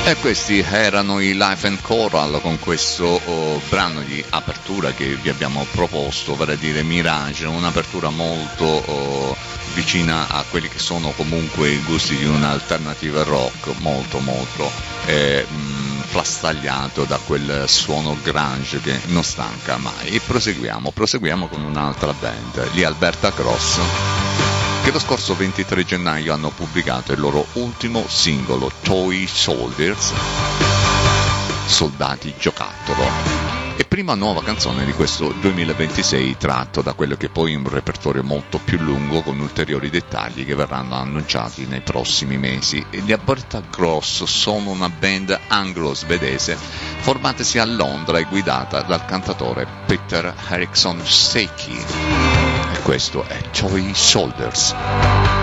E questi erano i Life and Choral con questo brano di apertura che vi abbiamo proposto, vale a dire Mirage, un'apertura molto vicina a quelli che sono comunque i gusti di un alternative rock, molto frastagliato da quel suono grunge che non stanca mai. E proseguiamo con un'altra band, gli Alberta Cross, che lo scorso 23 gennaio hanno pubblicato il loro ultimo singolo, Toy Soldiers, Soldati Giocattolo, e prima nuova canzone di questo 2026, tratto da quello che poi è un repertorio molto più lungo con ulteriori dettagli che verranno annunciati nei prossimi mesi. Gli Alberta Cross sono una band anglo-svedese formatasi a Londra e guidata dal cantatore Peter Eriksson Seki, e questo è Toy Soldiers.